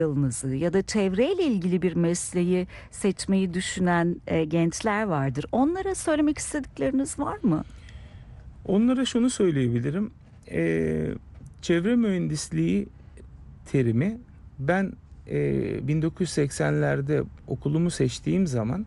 yılınızı ya da çevreyle ilgili bir mesleği seçmeyi düşünen gençler vardır. Onlara söylemek istedikleriniz var mı? Onlara şunu söyleyebilirim. Çevre mühendisliği terimi ben 1980'lerde okulumu seçtiğim zaman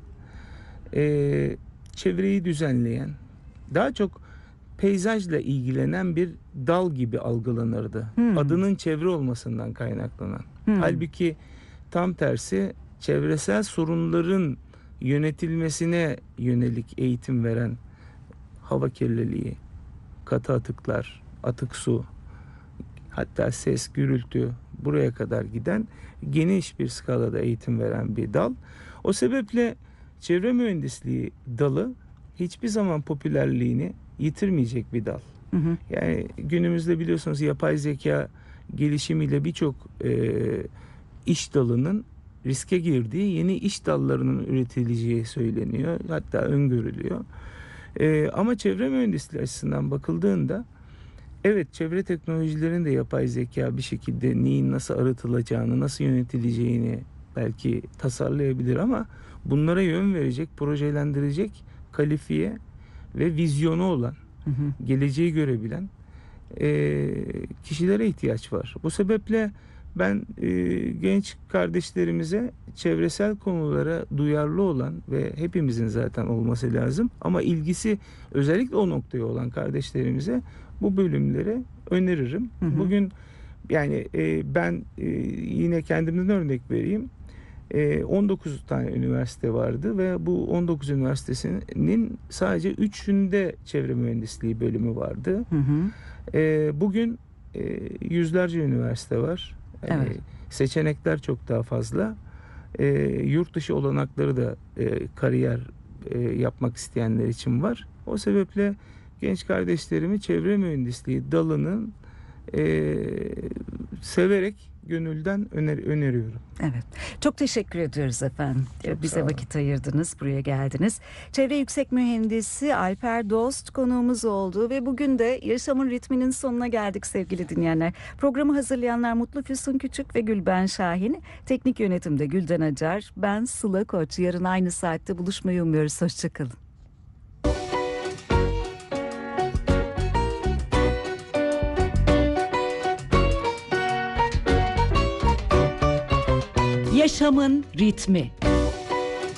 çevreyi düzenleyen, daha çok peyzajla ilgilenen bir dal gibi algılanırdı. Adının çevre olmasından kaynaklanan. Halbuki tam tersi çevresel sorunların yönetilmesine yönelik eğitim veren, hava kirliliği, katı atıklar, atık su, hatta ses, gürültü buraya kadar giden geniş bir skalada eğitim veren bir dal. O sebeple çevre mühendisliği dalı hiçbir zaman popülerliğini yitirmeyecek bir dal. Yani günümüzde biliyorsunuz yapay zeka gelişimiyle birçok iş dalının riske girdiği yeni iş dallarının üretileceği söyleniyor. Hatta öngörülüyor. Ama çevre mühendisliği açısından bakıldığında evet, çevre teknolojilerinin de yapay zeka bir şekilde neyin nasıl arıtılacağını, nasıl yönetileceğini belki tasarlayabilir ama bunlara yön verecek, projelendirecek kalifiye ve vizyonu olan, geleceği görebilen kişilere ihtiyaç var. Bu sebeple ben genç kardeşlerimize çevresel konulara duyarlı olan ve hepimizin zaten olması lazım ama ilgisi özellikle o noktaya olan kardeşlerimize bu bölümleri öneririm. Bugün yani ben yine kendimden örnek vereyim. 19 tane üniversite vardı ve bu 19 üniversitesinin sadece 3'ünde çevre mühendisliği bölümü vardı. Bugün yüzlerce üniversite var. Yani evet. Seçenekler çok daha fazla. Yurt dışı olanakları da kariyer yapmak isteyenler için var. O sebeple genç kardeşlerimi çevre mühendisliği dalının severek gönülden öneriyorum. Evet. Çok teşekkür ediyoruz efendim. Bize vakit ayırdınız, buraya geldiniz. Çevre Yüksek Mühendisi Alper Dost konuğumuz oldu ve bugün de Yaşamın Ritminin sonuna geldik sevgili dinleyenler. Programı hazırlayanlar Mutlu Füsun Küçük ve Gülben Şahin. Teknik yönetimde Gülden Acar. Ben Sıla Koç. Yarın aynı saatte buluşmayı umuyoruz. Hoşçakalın. Yaşamın ritmi.